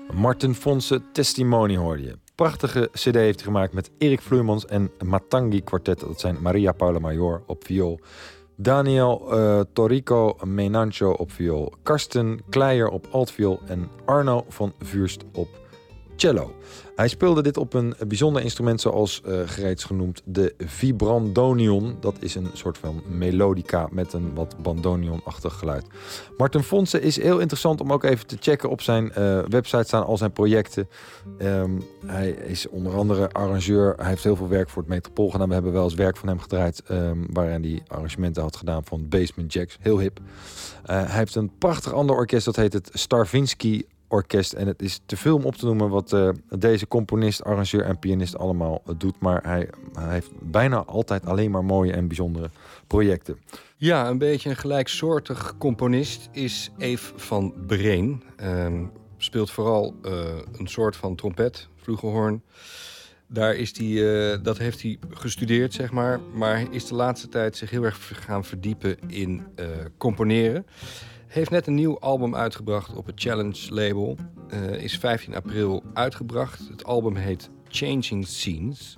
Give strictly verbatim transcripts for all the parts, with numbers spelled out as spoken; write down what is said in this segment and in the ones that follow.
Martin Fonse, Testimony hoorde je. Prachtige cd heeft hij gemaakt met Erik Vloeimans en Matangi Quartet. Dat zijn Maria Paula Major op viool, Daniel uh, Torrico Menancho op viool, Karsten Kleijer op altviool en Arno van Vuurst op cello. Hij speelde dit op een bijzonder instrument zoals uh, gereeds genoemd de vibrandonion. Dat is een soort van melodica met een wat bandoneon-achtig geluid. Martin Fonse is heel interessant om ook even te checken. Op zijn uh, website staan al zijn projecten. Um, hij is onder andere arrangeur. Hij heeft heel veel werk voor het Metropool gedaan. We hebben wel eens werk van hem gedraaid um, waarin hij arrangementen had gedaan van Basement Jaxx. Heel hip. Uh, hij heeft een prachtig ander orkest, dat heet het Stravinsky Orkest. En het is te veel om op te noemen wat uh, deze componist, arrangeur en pianist allemaal uh, doet. Maar hij, hij heeft bijna altijd alleen maar mooie en bijzondere projecten. Ja, een beetje een gelijksoortig componist is Eve van Breen. Um, speelt vooral uh, een soort van trompet, flugelhoorn. Daar is die, uh, dat heeft hij gestudeerd, zeg maar. Maar is de laatste tijd zich heel erg gaan verdiepen in uh, componeren. Heeft net een nieuw album uitgebracht op het Challenge label. Uh, is vijftien april uitgebracht. Het album heet Changing Scenes.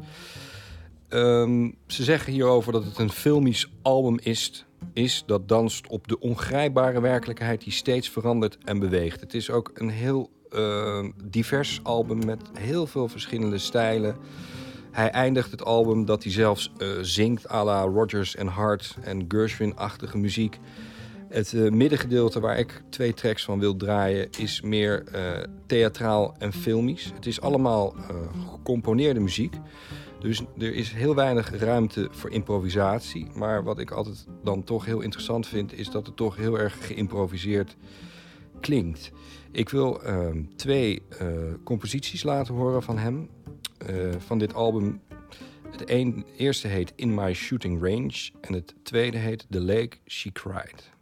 Um, ze zeggen hierover dat het een filmisch album is, is dat danst op de ongrijpbare werkelijkheid die steeds verandert en beweegt. Het is ook een heel uh, divers album met heel veel verschillende stijlen. Hij eindigt het album dat hij zelfs uh, zingt à la Rodgers en Hart en Gershwin-achtige muziek. Het uh, middengedeelte waar ik twee tracks van wil draaien is meer uh, theatraal en filmisch. Het is allemaal uh, gecomponeerde muziek. Dus er is heel weinig ruimte voor improvisatie. Maar wat ik altijd dan toch heel interessant vind, is dat het toch heel erg geïmproviseerd klinkt. Ik wil uh, twee uh, composities laten horen van hem. Uh, van dit album. Het een, eerste heet In My Shooting Range en het tweede heet The Lake She Cried.